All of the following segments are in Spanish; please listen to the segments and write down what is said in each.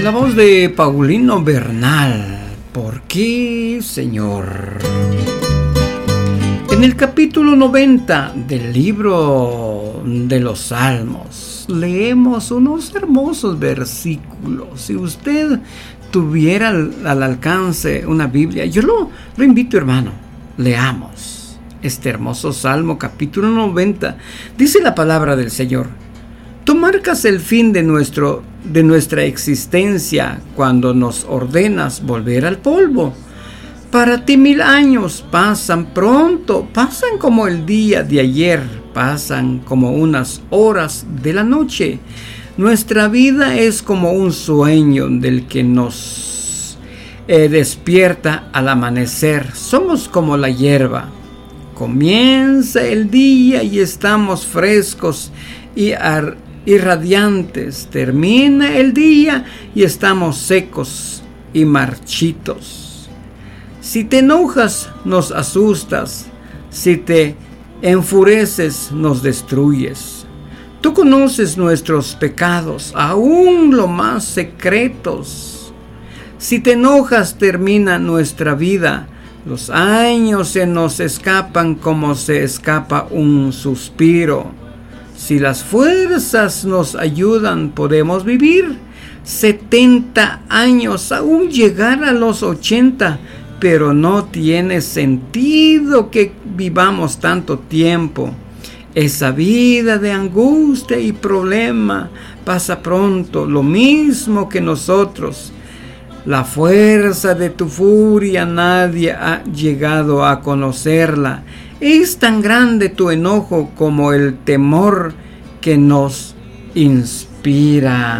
la voz de Paulino Bernal. ¿Por qué, Señor? En el capítulo 90 del libro de los Salmos leemos unos hermosos versículos. Si usted tuviera al alcance una Biblia, yo lo invito, hermano, leamos este hermoso Salmo, capítulo 90. Dice la palabra del Señor: tú marcas el fin de nuestra existencia cuando nos ordenas volver al polvo. Para ti 1000 años pasan pronto, pasan como el día de ayer, pasan como unas horas de la noche. Nuestra vida es como un sueño del que nos despierta al amanecer. Somos como la hierba. Comienza el día y estamos frescos y radiantes. Termina el día y estamos secos y marchitos. Si te enojas, nos asustas. Si te enfureces, nos destruyes. Tú conoces nuestros pecados, aún los más secretos. Si te enojas, termina nuestra vida. Los años se nos escapan como se escapa un suspiro. Si las fuerzas nos ayudan, podemos vivir 70 años, aún llegar a los 80, pero no tiene sentido que vivamos tanto tiempo. Esa vida de angustia y problema pasa pronto, lo mismo que nosotros. La fuerza de tu furia nadie ha llegado a conocerla. Es tan grande tu enojo como el temor que nos inspira.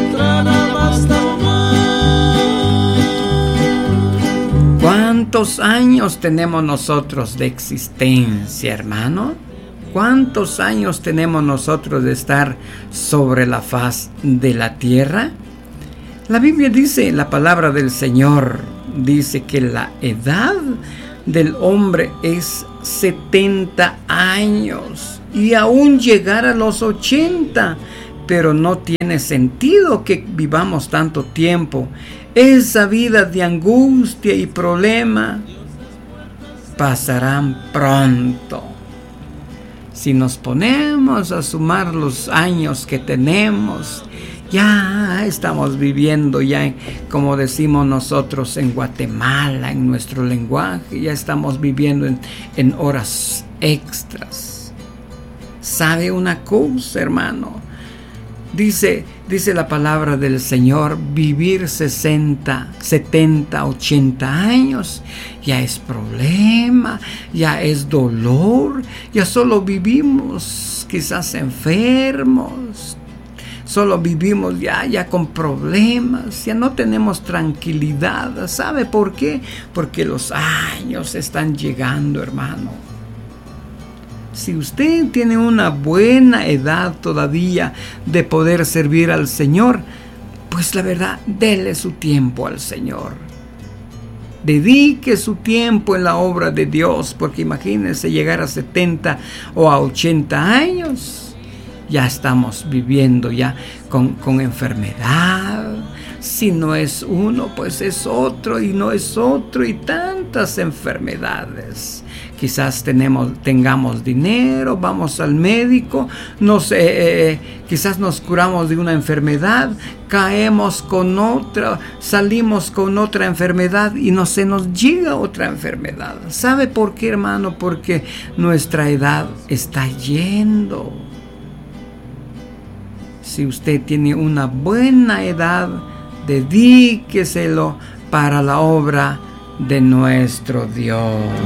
¿Cuántos años tenemos nosotros de existencia, hermano? ¿Cuántos años tenemos nosotros de estar sobre la faz de la tierra? La Biblia dice, la palabra del Señor dice que la edad del hombre es 70 años y aún llegar a los 80, pero no tiene sentido que vivamos tanto tiempo. Esa vida de angustia y problema pasarán pronto. Si nos ponemos a sumar los años que tenemos, ya estamos viviendo, ya como decimos nosotros en Guatemala, en nuestro lenguaje, ya estamos viviendo en horas extras. ¿Sabe una cosa, hermano? Dice la palabra del Señor, vivir 60, 70, 80 años ya es problema, ya es dolor, ya solo vivimos quizás enfermos, solo vivimos ya con problemas, ya no tenemos tranquilidad. ¿Sabe por qué? Porque los años están llegando, hermano. Si usted tiene una buena edad todavía de poder servir al Señor, pues la verdad, dele su tiempo al Señor. Dedique su tiempo en la obra de Dios, porque imagínense llegar a 70 o a 80 años. Ya estamos viviendo ya con enfermedad. Si no es uno, pues es otro, y no es otro, y tantas enfermedades. Quizás tengamos dinero, vamos al médico, quizás nos curamos de una enfermedad, caemos con otra, salimos con otra enfermedad y no se nos llega otra enfermedad. ¿Sabe por qué, hermano? Porque nuestra edad está yendo. Si usted tiene una buena edad, dedíqueselo para la obra de nuestro Dios.